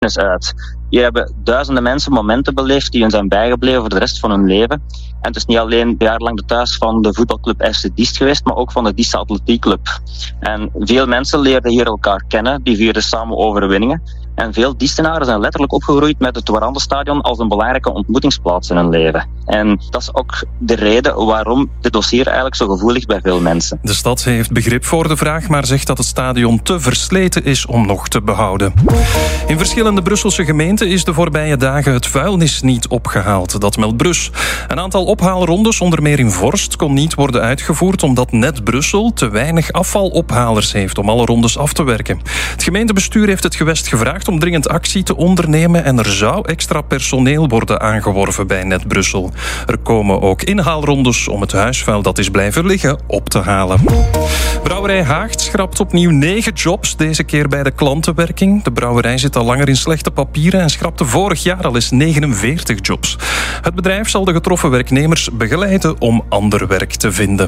is uit. Hier hebben duizenden mensen momenten beleefd die hun zijn bijgebleven voor de rest van hun leven. En het is niet alleen jarenlang de thuis van de voetbalclub FC Diest geweest, maar ook van de Diest Atletiekclub. En veel mensen leerden hier elkaar kennen, die vierden samen overwinningen. En veel Diestenaren zijn letterlijk opgegroeid met het Warande-stadion als een belangrijke ontmoetingsplaats in hun leven. En dat is ook de reden waarom dit dossier eigenlijk zo gevoelig ligt bij veel mensen. De stad heeft begrip voor de vraag, maar zegt dat het stadion te versleten is om nog te behouden. In verschillende Brusselse gemeenten is de voorbije dagen het vuilnis niet opgehaald. Dat meldt Brus. Een aantal ophaalrondes, onder meer in Vorst, kon niet worden uitgevoerd omdat net Brussel te weinig afvalophalers heeft om alle rondes af te werken. Het gemeentebestuur heeft het gewest gevraagd om dringend actie te ondernemen en er zou extra personeel worden aangeworven bij net Brussel. Er komen ook inhaalrondes om het huisvuil dat is blijven liggen op te halen. Brouwerij Haagt schrapt opnieuw 9 jobs, deze keer bij de klantenwerking. De brouwerij zit al langer in slechte papieren en schrapte vorig jaar al eens 49 jobs. Het bedrijf zal de getroffen werknemers begeleiden om ander werk te vinden.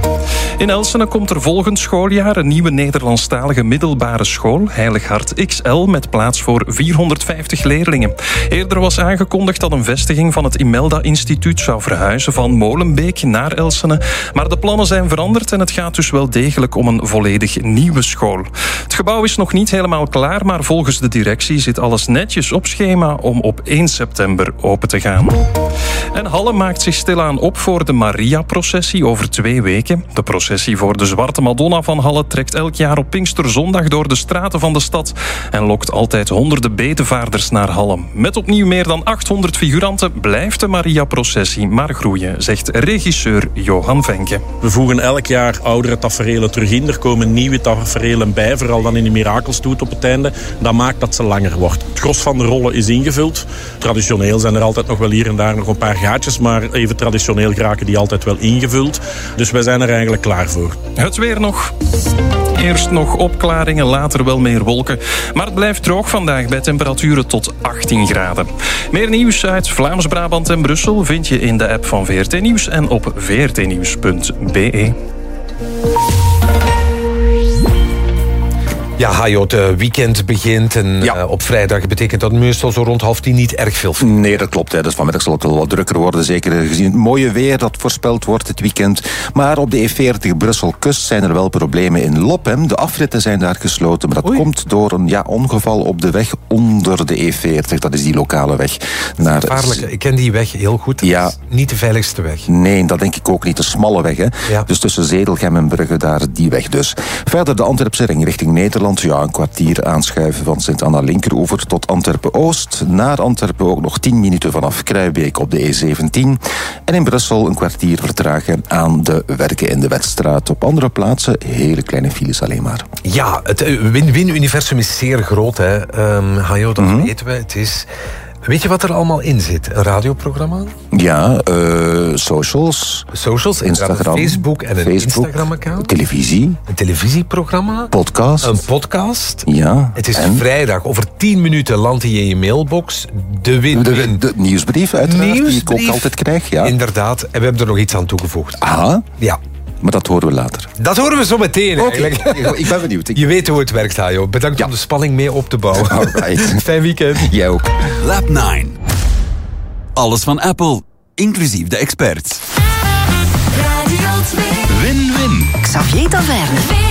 In Elsene komt er volgend schooljaar een nieuwe Nederlandstalige middelbare school, Heilig Hart XL, met plaats voor 450 leerlingen. Eerder was aangekondigd dat een vestiging van het Imelda-instituut zou verhuizen van Molenbeek naar Elsene, maar de plannen zijn veranderd en het gaat dus wel degelijk om een volledig nieuwe school. Het gebouw is nog niet helemaal klaar, maar volgens de directie zit alles netjes op schema om op 1 september open te gaan. En Halle maakt zich stilaan op voor de Maria-processie over 2 weken. De processie voor de Zwarte Madonna van Halle trekt elk jaar op Pinksterzondag door de straten van de stad en lokt altijd honderden bedevaarders naar Halle. Met opnieuw meer dan 800 figuranten blijft de Maria-processie maar groeien, zegt regisseur Johan Venke. We voegen elk jaar oudere taferelen terug in. Er komen nieuwe taferelen bij, vooral dan in de Mirakelstoet op het einde. Dat maakt dat ze langer wordt. Het gros van de rollen is ingevuld. Traditioneel zijn er altijd nog wel hier en daar nog een paar gaatjes, maar even traditioneel geraken die altijd wel ingevuld. Dus wij zijn er eigenlijk klaar voor. Het weer nog. Eerst nog opklaringen, later wel meer wolken. Maar het blijft droog vandaag bij temperaturen tot 18 graden. Meer nieuws uit Vlaams-Brabant en Brussel vind je in de app van VRT Nieuws en op vrtnieuws.be. Ja, Hajo, het weekend begint en op vrijdag betekent dat meestal zo rond 9:30 niet erg veel. Nee, dat klopt. Hè. Dus vanmiddag zal het wel wat drukker worden, zeker gezien het mooie weer dat voorspeld wordt dit weekend. Maar op de E40 Brussel-Kust zijn er wel problemen in Lophem. De afritten zijn daar gesloten, maar dat komt door een ongeval op de weg onder de E40. Dat is die lokale weg. Gevaarlijk. Ik ken die weg heel goed. Dat is niet de veiligste weg. Nee, dat denk ik ook niet. Een smalle weg. Hè. Ja. Dus tussen Zedelgem en Brugge, daar die weg dus. Verder de Antwerpse ring richting Nederland. Ja, een kwartier aanschuiven van Sint-Anna-Linkeroever tot Antwerpen-Oost. Naar Antwerpen ook nog 10 minuten vanaf Kruibeek op de E17. En in Brussel een kwartier vertragen aan de werken in de Weststraat. Op andere plaatsen hele kleine files alleen maar. Ja, het win-win-universum is zeer groot, hè. Hajo, dat weten we. Het is... Weet je wat er allemaal in zit? Een radioprogramma? Ja, socials. Socials, Instagram. Facebook en een Instagram-account. Televisie. Een televisieprogramma. Podcast. Een podcast. Ja. Het is vrijdag. Over 10 minuten landt hij in je mailbox. De win-win. De nieuwsbrief uiteraard, die ik ook altijd krijg. Ja. Inderdaad. En we hebben er nog iets aan toegevoegd. Aha. Ja. Maar dat horen we later. Dat horen we zo meteen eigenlijk. Ik ben benieuwd. Je weet hoe het werkt, Hajo. Bedankt om de spanning mee op te bouwen. Alright. Fijn weekend. Jij ook. Lab 9. Alles van Apple, inclusief de experts. Radio 2. Win-win. Xavier Taverne.